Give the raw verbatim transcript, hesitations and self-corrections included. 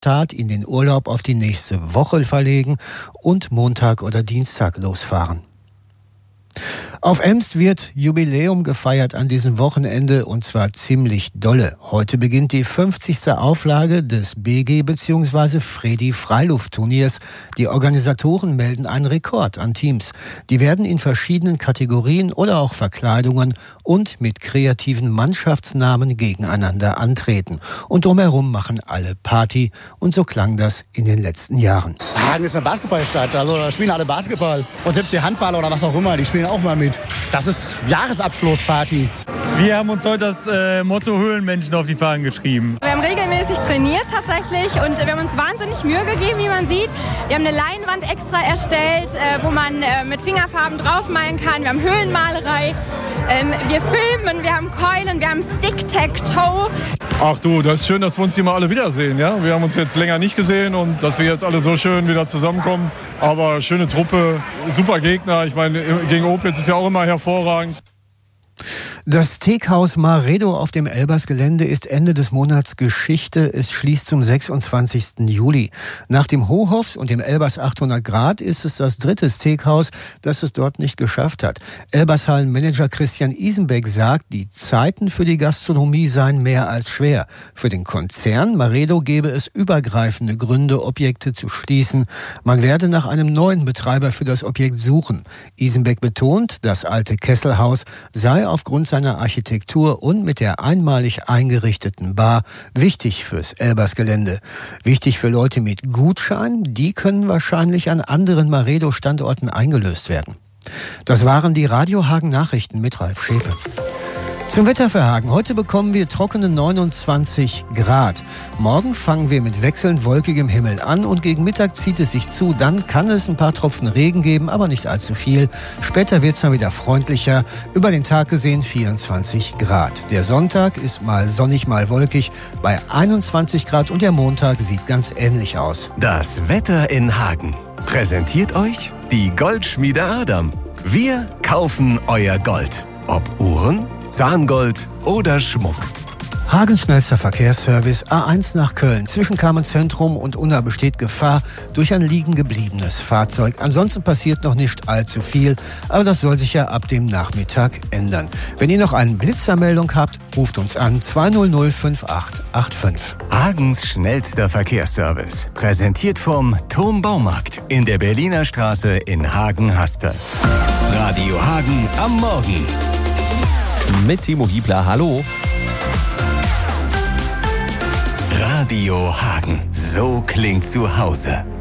Start in den Urlaub auf die nächste Woche verlegen und Montag oder Dienstag losfahren. Auf Emst wird Jubiläum gefeiert an diesem Wochenende und zwar ziemlich dolle. Heute beginnt die fünfzigste Auflage des B G bzw. Fredi Freiluftturniers. Die Organisatoren melden einen Rekord an Teams. Die werden in verschiedenen Kategorien oder auch Verkleidungen und mit kreativen Mannschaftsnamen gegeneinander antreten. Und drumherum machen alle Party und so klang das in den letzten Jahren. Hagen ist eine Basketballstadt, also da spielen alle Basketball. Und selbst die Handballer oder was auch immer, die spielen auch mal mit. Das ist Jahresabschlussparty. Wir haben uns heute das äh, Motto Höhlenmenschen auf die Fahnen geschrieben. Wir haben regelmäßig trainiert tatsächlich und wir haben uns wahnsinnig Mühe gegeben, wie man sieht. Wir haben eine Leinwand extra erstellt, äh, wo man äh, mit Fingerfarben draufmalen kann. Wir haben Höhlenmalerei, ähm, wir filmen, wir haben Keulen, wir haben Stick-Tac-Toe. Ach du, das ist schön, dass wir uns hier mal alle wiedersehen. Ja? Wir haben uns jetzt länger nicht gesehen und dass wir jetzt alle so schön wieder zusammenkommen. Aber schöne Truppe, super Gegner. Ich meine, gegen Oplitz ist ja auch immer hervorragend. Das Teekhaus Maredo auf dem Elbers-Gelände ist Ende des Monats Geschichte. Es schließt zum sechsundzwanzigsten Juli. Nach dem Hohofs und dem Elbers achthundert Grad ist es das dritte Steakhouse, das es dort nicht geschafft hat. Elbershallen-Manager Christian Isenbeck sagt, die Zeiten für die Gastronomie seien mehr als schwer. Für den Konzern Maredo gebe es übergreifende Gründe, Objekte zu schließen. Man werde nach einem neuen Betreiber für das Objekt suchen. Isenbeck betont, das alte Kesselhaus sei aufgrund seiner Architektur und mit der einmalig eingerichteten Bar wichtig fürs Elbers-Gelände. Wichtig für Leute mit Gutschein, die können wahrscheinlich an anderen Maredo-Standorten eingelöst werden. Das waren die Radio Hagen Nachrichten mit Ralf Schäpe. Zum Wetter für Hagen. Heute bekommen wir trockene neunundzwanzig Grad. Morgen fangen wir mit wechselnd wolkigem Himmel an und gegen Mittag zieht es sich zu. Dann kann es ein paar Tropfen Regen geben, aber nicht allzu viel. Später wird es dann wieder freundlicher. Über den Tag gesehen vierundzwanzig Grad. Der Sonntag ist mal sonnig, mal wolkig bei einundzwanzig Grad und der Montag sieht ganz ähnlich aus. Das Wetter in Hagen präsentiert euch die Goldschmiede Adam. Wir kaufen euer Gold. Ob Uhren, Zahngold oder Schmuck. Hagens schnellster Verkehrsservice A eins nach Köln. Zwischen Kamenz-Zentrum und Unna besteht Gefahr durch ein liegen gebliebenes Fahrzeug. Ansonsten passiert noch nicht allzu viel, aber das soll sich ja ab dem Nachmittag ändern. Wenn ihr noch eine Blitzermeldung habt, ruft uns an zwei null null fünf acht acht fünf. Hagens schnellster Verkehrsservice. Präsentiert vom Turm Baumarkt in der Berliner Straße in Hagen-Haspe. Radio Hagen am Morgen. Mit Timo Giebler, hallo. Radio Hagen, so klingt zu Hause.